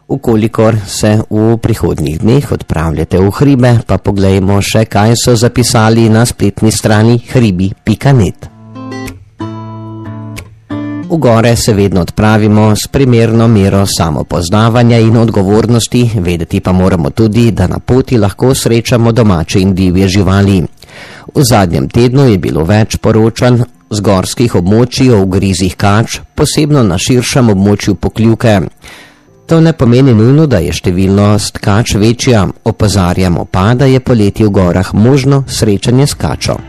Ukolikor se v prihodnjih dneh odpravljate v hribe, pa poglejmo še, kaj so zapisali na spletni strani hribi.net. V gore se vedno odpravimo s primerno mero samopoznavanja in odgovornosti, vedeti pa moramo tudi, da na poti lahko srečamo domače in divje živali. V zadnjem tednu je bilo več poročanj z gorskih območij o ugrizih kač, posebno na širšem območju Pokljuke. To ne pomeni nujno, da je številnost kač večja, opozarjamo pa, da je poleti v gorah možno srečanje s kačo.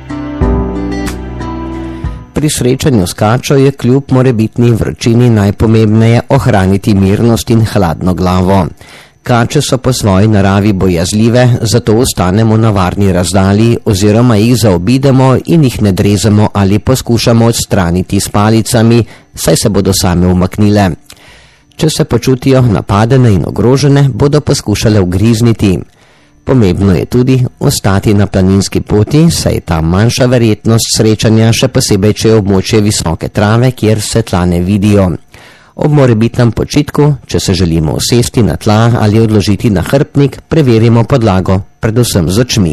Pri srečanju s kačo je kljub morebitni vročini najpomembneje ohraniti mirnost in hladno glavo. Kače so po svoji naravi bojazljive, zato ostanemo na varni razdalji oziroma jih zaobidemo in jih ne drezamo ali poskušamo odstraniti s palicami, saj se bodo same umaknile. Če se počutijo napadene in ogrožene, bodo poskušale ugrizniti. Pomembno je tudi ostati na planinski poti, saj je tam manjša verjetnost srečanja, še posebej, če je območje visoke trave, kjer se tla ne vidijo. Ob morebitnem počitku, če se želimo usesti na tla ali odložiti na hrbtnik, preverimo podlago, predvsem z očmi.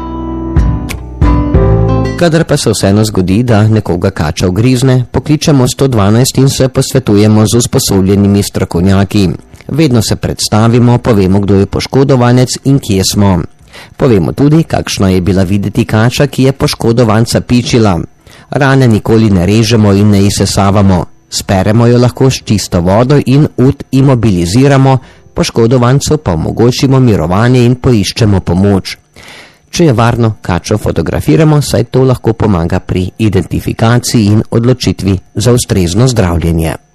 Kadar pa se vseeno zgodi, da nekoga kača ugrizne, pokličemo 112 in se posvetujemo z usposobljenimi strokovnjaki. Vedno se predstavimo, povemo, kdo je poškodovanec in kje smo. Povemo tudi, kakšna je bila videti kača, ki je poškodovanca pičila. Rane nikoli ne režemo in ne izsesavamo. Speremo jo lahko s čisto vodo in imobiliziramo, poškodovancu pa omogočimo mirovanje in poiščemo pomoč. Če je varno, kačo fotografiramo, saj to lahko pomaga pri identifikaciji in odločitvi za ustrezno zdravljenje.